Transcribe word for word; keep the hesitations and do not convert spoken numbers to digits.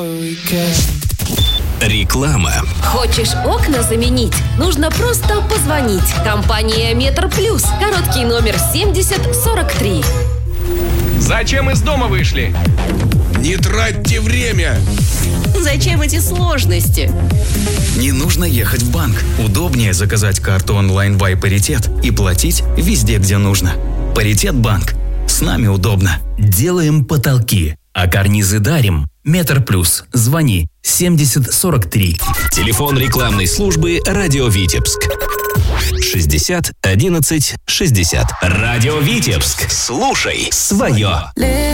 Реклама. Хочешь окна заменить? Нужно просто позвонить. Компания Метр Плюс. Короткий номер семьдесят сорок три. Зачем из дома вышли? Не тратьте время! Зачем эти сложности? Не нужно ехать в банк. Удобнее заказать карту онлайн Buy Паритет и платить везде, где нужно. Паритет банк. С нами удобно. Делаем потолки, а карнизы дарим. Метр Плюс. Звони семьдесят сорок три. Телефон рекламной службы «Радио Витебск». шестьдесят одиннадцать шестьдесят. «Радио Витебск». Слушай свое.